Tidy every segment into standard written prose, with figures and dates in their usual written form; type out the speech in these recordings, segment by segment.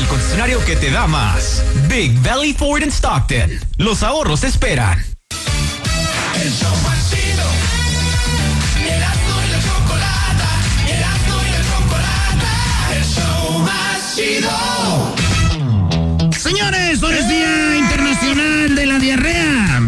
el concesionario que te da más. Big Valley Ford en Stockton. Los ahorros te esperan. El show más chido. Erasmo y la Chocolata. Erasmo y la Chocolata. El show más chido. Señores, hoy es Día Internacional de la Diarrea.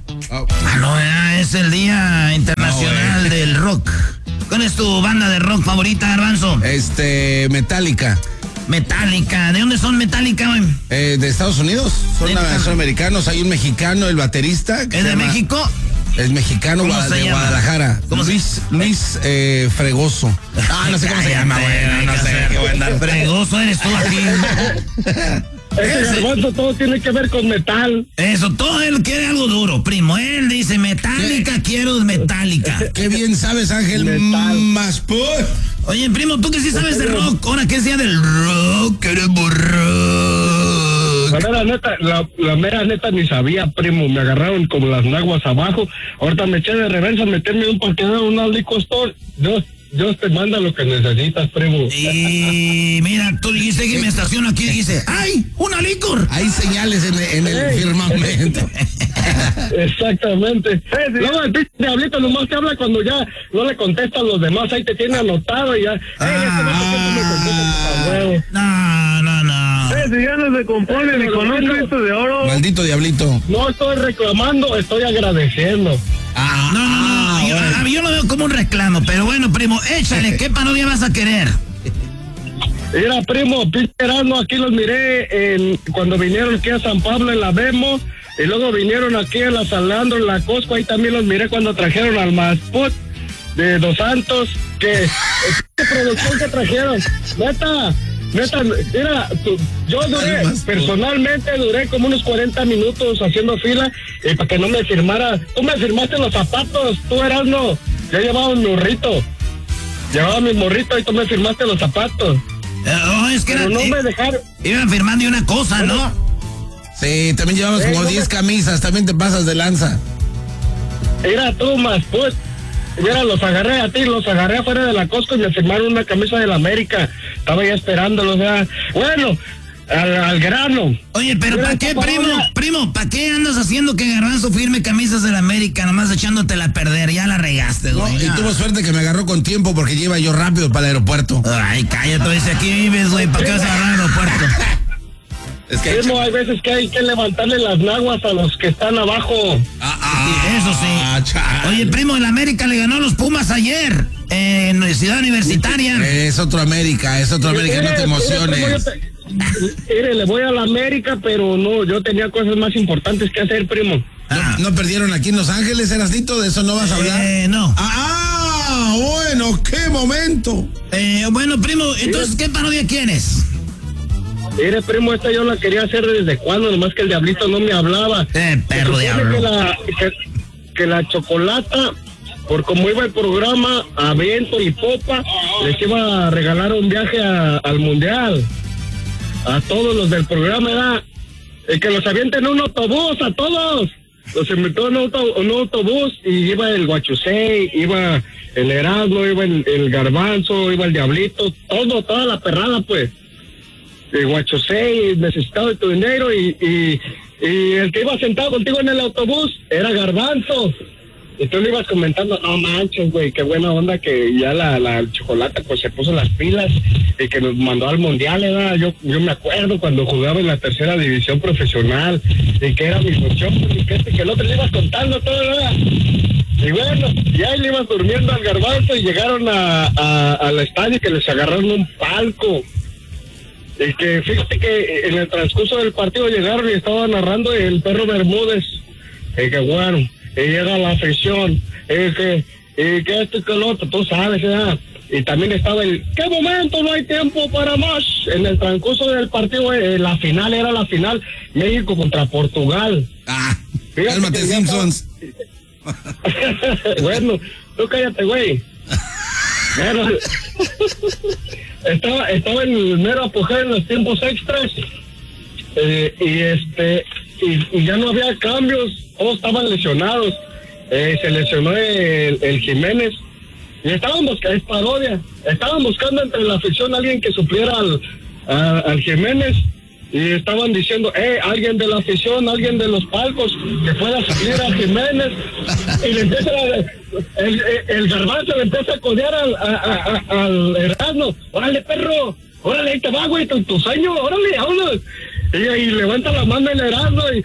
Es el Día Internacional del Rock. ¿Cuál es tu banda de rock favorita, Garbanzo? Metallica. Metallica. ¿De dónde son Metallica, güey? De Estados Unidos. Son americanos. Hay un mexicano, el baterista. ¿Es de México? Es mexicano, ¿Cómo se de llama? Guadalajara. Luis Fregoso. No sé cómo se llama, güey. No sé qué voy a andar. Fregoso eres tú aquí. Garbanzo, todo tiene que ver con metal. Eso, todo él quiere algo duro, primo. Él dice Metallica, quiero Metallica. Qué bien sabes, Ángel. Más por. Oye, primo, tú que sí sabes de rock. Ahora que es día del rock, queremos rock. La mera neta ni sabía, primo. Me agarraron como las naguas abajo. Ahorita me eché de reversa a meterme un parqueadero, un liquor store. Dios te manda lo que necesitas, primo. Y mira, tú dijiste que me estaciono aquí y dice, ¡ay! ¡Una licor! Hay señales en el firmamento. Exactamente. No, el pinche diablito nomás te habla cuando ya no le contestan los demás. Ahí te tiene anotado y ya. No. Si ya no se compone ni con un Cristo de oro. Maldito diablito. No estoy reclamando, estoy agradeciendo. No. Yo lo veo como un reclamo, pero bueno, primo, échale, ¿qué parodia vas a querer? Mira, primo, pinche Erasmo, aquí los miré cuando vinieron aquí a San Pablo en la Bemo, y luego vinieron aquí a la Salandro en la Cosco, ahí también los miré cuando trajeron al Masput de Dos Santos, ¿qué producción que trajeron? Neta, mira, yo personalmente duré como unos 40 minutos haciendo fila para que no me firmara. Tú me firmaste los zapatos, tú Erasmo. Yo llevaba un morrito. Llevaba mi morrito y tú me firmaste los zapatos. Es que pero no me dejaron. Iban firmando una cosa, ¿no? Sí, también llevabas como 10 camisas, también te pasas de lanza. Mira tú, más pues. Mira, los agarré a ti, los agarré afuera de la Costco y me firmaron una camisa de la América. Estaba ya esperándolo, o sea, bueno, al grano. Oye, pero ¿para qué, primo? ¿Para qué andas haciendo que Garbanzo firme camisas de la América, nomás echándotela a perder? Ya la regaste, güey. No, y tuvo suerte que me agarró con tiempo porque iba yo rápido para el aeropuerto. Ay, cállate, dice, aquí vives, güey, ¿para qué vas a agarrar al aeropuerto? Es que hay veces que hay que levantarle las naguas a los que están abajo. Eso sí. Oye, primo, el América le ganó a los Pumas ayer en Ciudad Universitaria. Es otro América, no te emociones. Le voy a la América, pero no, yo tenía cosas más importantes que hacer, primo. ¿No perdieron aquí en Los Ángeles, Erasnito? ¿De eso no vas a hablar? No. Bueno, qué momento. Bueno, primo, entonces, ¿qué parodia quieres? Mire, primo, esta yo la quería hacer desde cuando, nomás que el diablito no me hablaba. Perro diablo. Que la Chocolata, por como iba el programa, a viento y popa, les iba a regalar un viaje al Mundial. A todos los del programa, ¿verdad? Que los avienten un autobús, a todos. Los invitó en un autobús y iba el Guachusei, iba el Erasmo, iba el Garbanzo, iba el Diablito, toda la perrada, pues. El Guachusei, necesitado de tu dinero y el que iba sentado contigo en el autobús era Garbanzo. Y tú le ibas comentando, no manches, güey, qué buena onda que ya la Chocolata pues se puso las pilas y que nos mandó al Mundial, ¿verdad? Yo me acuerdo cuando jugaba en la tercera división profesional y que era mi función y que el otro le ibas contando todo, ¿verdad? Y bueno, y ahí le ibas durmiendo al Garbanzo y llegaron al estadio y que les agarraron un palco. Y que fíjate que en el transcurso del partido llegaron y estaba narrando el Perro Bermúdez. Y que bueno, y llega la afición. Y que esto y que el otro, tú sabes, ¿verdad? Y también estaba ¿qué momento? No hay tiempo para más. En el transcurso del partido, la final era la final, México contra Portugal. Cálmate, Simpsons. Bueno, tú cállate, güey. Bueno, estaba en el mero apogeo en los tiempos extras y ya no había cambios, todos estaban lesionados. Se lesionó el Jiménez y estaban buscando entre la afición alguien que supliera al Jiménez y estaban diciendo, alguien de la afición, alguien de los palcos, que pueda salir a Jiménez. Y le empieza el Garbanzo le empieza a codear al Erasmo. Órale, perro, órale, ahí te va, güey, tu sueño, órale, vámonos. Y levanta la mano el Erasmo y,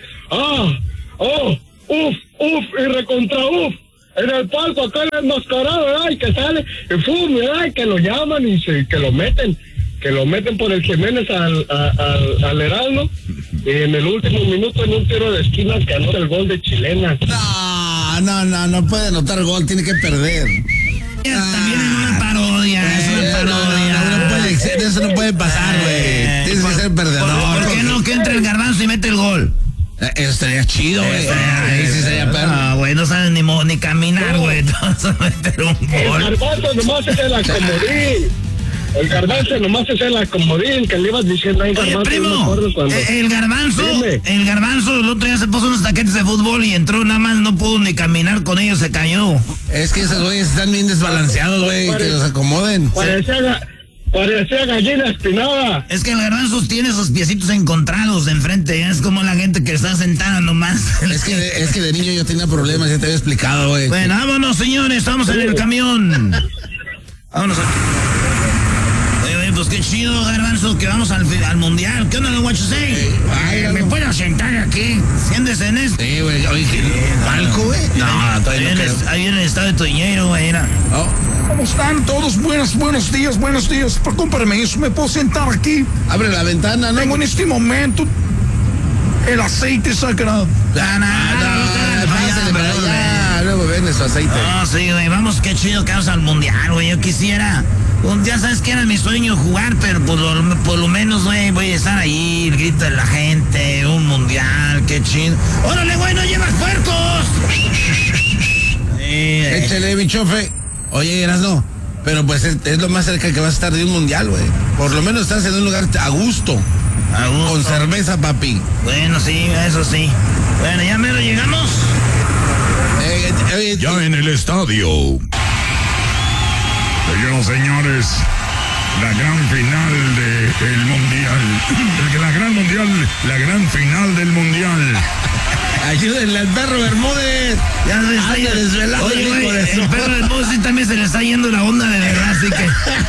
y recontra en el palco acá el enmascarado, ¿verdad? Y que sale, y fum, ¿verdad? Y que lo llaman y que lo meten por el Jiménez al Heraldo, y en el último minuto, en un tiro de esquina, que anota el gol de Chilena. No puede anotar gol, tiene que perder. También es una parodia, es una parodia. Eso no puede pasar, güey. Tienes que ser perdedor. ¿Por qué no que entre el Garbanzo y mete el gol? Eso estaría chido, güey. Ahí sí sería perro. No, güey, no saben ni caminar, güey. Entonces meter un gol. El Garbanzo nomás es el acomodín. El Garbanzo nomás es el acomodín que le ibas diciendo ahí, Garbanzo. Oye, primo, el Garbanzo el otro día se puso unos taquetes de fútbol y entró, nada más no pudo ni caminar con ellos, se cayó. Es que esos güeyes están bien desbalanceados, güey, que los acomoden. Parecía gallina espinada. Es que el Garbanzo tiene sus piecitos encontrados de enfrente, es como la gente que está sentada nomás. Es que de niño yo tenía problemas, ya te había explicado, güey. Bueno, vámonos, señores, estamos en el camión. Vámonos. Oye, pues qué chido, Garbanzo, que vamos al mundial. ¿Qué onda, lo guachos? ¿Me puedo sentar aquí? Siéndese en este. Sí, güey, oye, ¿palco, güey? No, todavía no creo. Ahí en el estado de Toñero, güey, era. ¿Cómo están todos? Buenos días. Con permiso, ¿me puedo sentar aquí? Abre la ventana, ¿no? Tengo en este momento el aceite sagrado. Luego ven su aceite. No, sí, güey, vamos, qué chido que vamos al mundial, güey. Yo quisiera, ya sabes que era mi sueño jugar, pero por lo menos, güey, voy a estar ahí, el grito de la gente, un mundial, qué chido. ¡Órale, güey, no llevas puercos! Échale, mi chofe. Oye, Erasno, pero pues es lo más cerca que vas a estar de un mundial, güey. Por lo menos estás en un lugar a gusto. Con cerveza, papi. Bueno, sí, eso sí. Bueno, ya mero llegamos. Ya en el estadio. Señores, la gran final del mundial. La gran final del mundial. Ayúdenle al perro Bermúdez. Ya se está desvelado. Oye, güey, el perro Bermúdez también se le está yendo la onda de verdad, así que...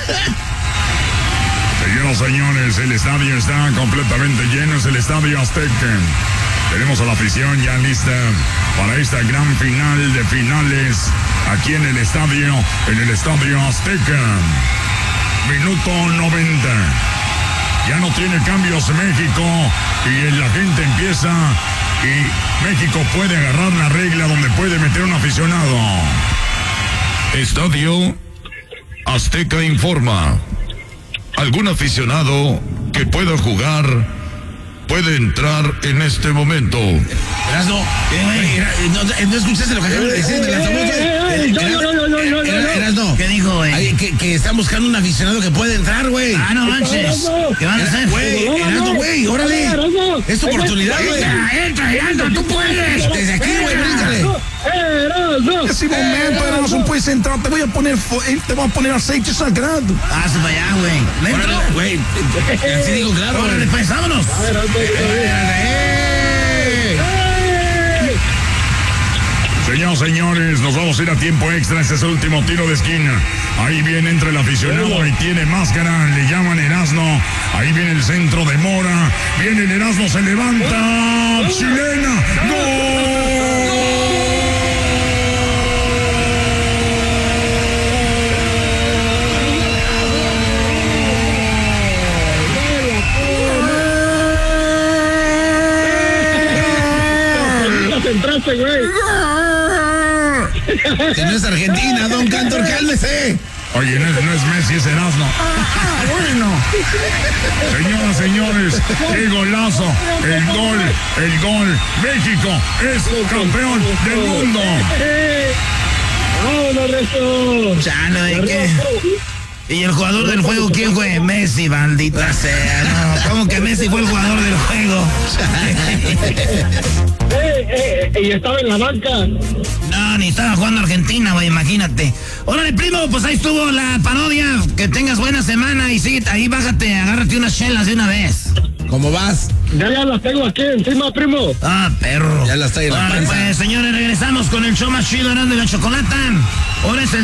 Señores, el estadio está completamente lleno, es el Estadio Azteca. Tenemos a la afición ya lista para esta gran final de finales aquí en el Estadio Azteca. Minuto 90. Ya no tiene cambios México y la gente empieza y México puede agarrar la regla donde puede meter un aficionado. Estadio Azteca informa. Algún aficionado que pueda jugar puede entrar en este momento. Erasno, ¿no escuchaste lo que acaban de decir de la Erasno, ¿qué dijo, güey? Que están buscando un aficionado que puede entrar, güey. Ah, no manches. ¿Qué van a hacer? Güey, Erasno, güey, órale. Es tu oportunidad, güey. Entra, tú puedes. Desde aquí, güey, bríncale. En ese momento, Erasmo, puedes entrar, te voy a poner aceite sagrado. Pasa para allá, güey. Órale, güey. Así digo, claro. Órale, pues, vámonos. Señores, nos vamos a ir a tiempo extra. Este es el último tiro de esquina. Ahí viene entre el aficionado y tiene máscara. Le llaman Erasno. Ahí viene el centro de Mora. Viene el Erasno, se levanta. Chilena. ¡Gol! Entraste, güey. Que no es Argentina, Don Cantor, cálmese. Oye, no es Messi, es Erasno. Bueno. Señoras, señores, qué golazo. El gol. México es campeón del mundo. ¡Vámonos, Resto! Chano, ¿de qué? ¿Y el jugador del juego quién fue? Messi, maldita sea. No, ¿cómo que Messi fue el jugador del juego? Y estaba en la banca. No, ni estaba jugando Argentina, güey, imagínate. Órale, primo, pues ahí estuvo la parodia. Que tengas buena semana y sigue ahí, bájate, agárrate unas chelas de una vez. ¿Cómo vas? Ya las tengo aquí encima, primo. Ah, perro. Ya las trae en la Órale, panza. pues, señores, regresamos con el show más chido, Erasmo y la Chocolata. Ahora es el